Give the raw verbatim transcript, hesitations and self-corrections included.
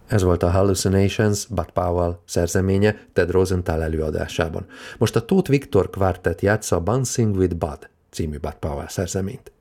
Ez volt a Hallucinations, Bud Powell szerzeménye Ted Rosenthal előadásában. Most a Tóth Viktor Quartet játsza a Bouncing with Bud című Bud Powell szerzeményt.